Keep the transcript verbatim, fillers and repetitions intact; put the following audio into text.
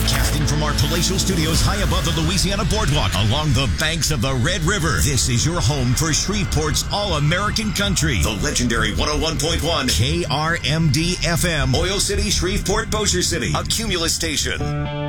Broadcasting from our palatial studios high above the Louisiana Boardwalk along the banks of the Red River. This is your home for Shreveport's all-American country. The legendary one oh one point one K R M D F M. Oil City, Shreveport, Bossier City. A Cumulus station.